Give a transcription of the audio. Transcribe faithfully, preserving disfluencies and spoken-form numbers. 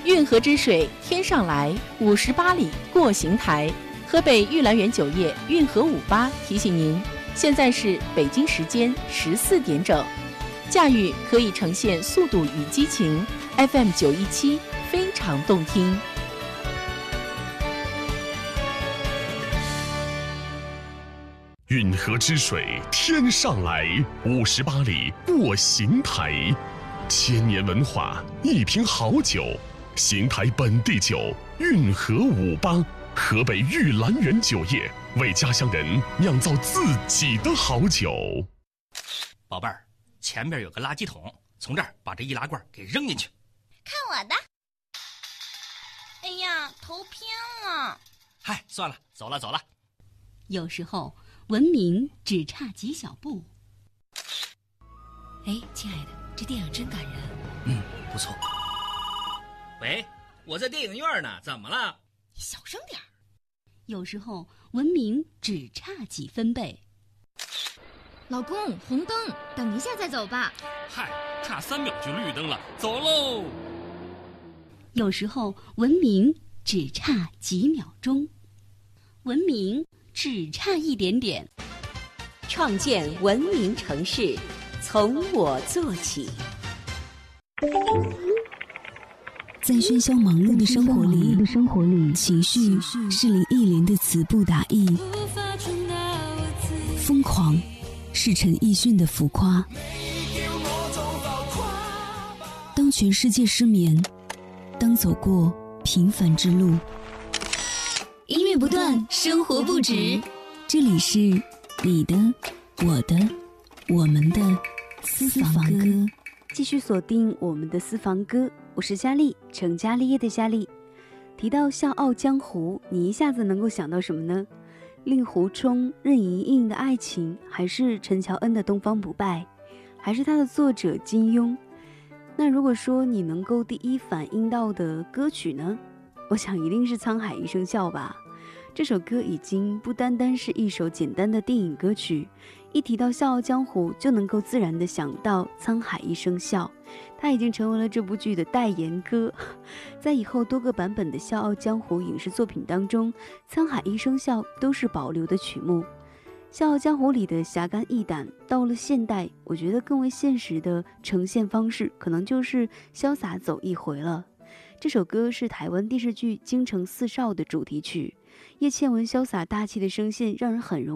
运河之水天上来，五十八里过邢台。河北玉兰园酒业运河五八提醒您，现在是北京时间十四点整。驾驭可以呈现速度与激情 ，F M 九一七非常动听。 运河之水天上来，五十八里过邢台。千年文化，一瓶好酒。邢台本地酒，运河五八，河北玉兰园酒业为家乡人酿造自己的好酒。 宝贝儿，前面有个垃圾桶，从这儿把这易拉罐给扔进去。 看我的！哎呀，头偏了。 嗨，算了，走了走了。 有时候文明只差几小步。 哎，亲爱的，这电影真感人。 嗯，不错。喂，我在电影院呢，怎么了？ 你小声点儿。 有时候文明只差几分贝。 老公，红灯，等一下再走吧。 嗨，差三秒就绿灯了，走喽。 有时候文明只差几秒钟，文明只差一点点。 创建文明城市，从我做起。 在喧嚣忙碌的生活里，生活里情绪是林忆莲的词不达意，疯狂是陈奕迅的浮夸。当全世界失眠，当走过平凡之路， 音乐不断，生活不止。 这里是你的、我的、我们的私房歌。 继续锁定我们的私房歌，我是佳丽，成家立业的佳丽。提到笑傲江湖，你一下子能够想到什么呢？令狐冲、任盈盈的爱情，还是陈乔恩的东方不败，还是他的作者金庸？那如果说你能够第一反应到的歌曲呢，我想一定是沧海一声笑吧。这首歌已经不单单是一首简单的电影歌曲，一提到笑傲江湖就能够自然地想到沧海一声笑，它已经成为了这部剧的代言歌。在以后多个版本的笑傲江湖影视作品当中，沧海一声笑都是保留的曲目。笑傲江湖里的侠肝义胆，到了现代，我觉得更为现实的呈现方式可能就是潇洒走一回了。这首歌是台湾电视剧京城四少的主题曲，叶倩文潇洒大气的声线让人很容易